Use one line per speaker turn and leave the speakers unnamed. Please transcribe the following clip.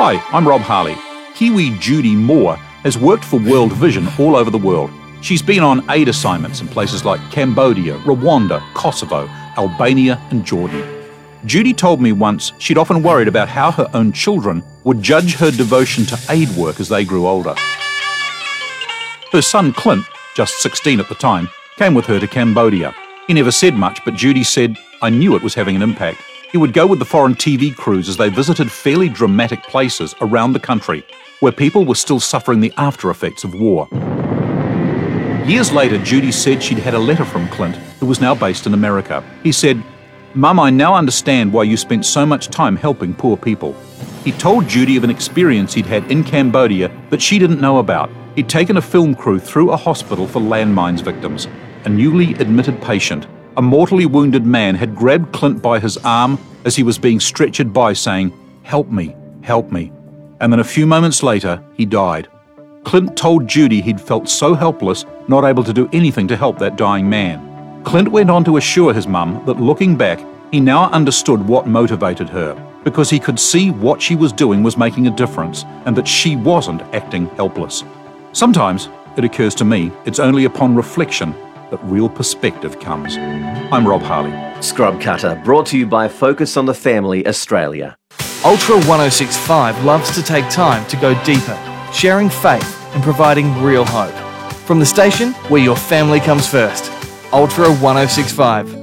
Hi, I'm Rob Harley. Kiwi Judy Moore has worked for World Vision all over the world. She's been on aid assignments in places like Cambodia, Rwanda, Kosovo, Albania and Jordan. Judy told me once she'd often worried about how her own children would judge her devotion to aid work as they grew older. Her son Clint, just 16 at the time, came with her to Cambodia. He never said much, but Judy said, "I knew it was having an impact." He would go with the foreign TV crews as they visited fairly dramatic places around the country where people were still suffering the after effects of war. Years later, Judy said she'd had a letter from Clint, who was now based in America. He said, "Mum, I now understand why you spent so much time helping poor people." He told Judy of an experience he'd had in Cambodia that she didn't know about. He'd taken a film crew through a hospital for landmines victims. A newly admitted patient, a mortally wounded man, had grabbed Clint by his arm as he was being stretchered by, saying, "Help me, help me." And then a few moments later, he died. Clint told Judy he'd felt so helpless, not able to do anything to help that dying man. Clint went on to assure his mum that looking back, he now understood what motivated her, because he could see what she was doing was making a difference and that she wasn't acting helpless. Sometimes, it occurs to me, it's only upon reflection that real perspective comes. I'm Rob Harley.
Scrub Cutter, brought to you by Focus on the Family Australia.
Ultra 1065 loves to take time to go deeper, sharing faith and providing real hope. From the station where your family comes first, Ultra 1065.